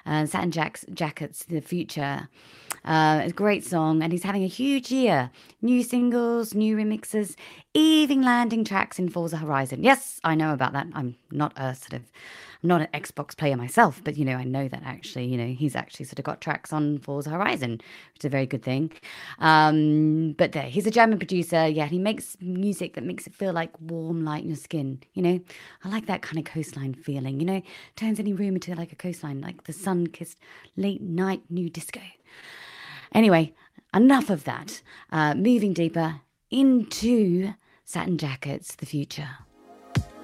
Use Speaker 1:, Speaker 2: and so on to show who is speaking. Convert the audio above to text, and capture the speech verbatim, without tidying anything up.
Speaker 1: uh, Satin Jacks, Jackets, The Future. Uh, a great song, and he's having a huge year. New singles, new remixes, even landing tracks in Forza Horizon. Yes, I know about that. I'm not a sort of, I'm not an Xbox player myself, but you know, I know that actually, you know, he's actually sort of got tracks on Forza Horizon, which is a very good thing. Um, but there, he's a German producer. Yeah, he makes music that makes it feel like warm light in your skin. You know, I like that kind of coastline feeling. You know, turns any room into like a coastline, like the sun-kissed late night new disco. Anyway, enough of that. Uh, moving deeper into Satin Jackets, The Future.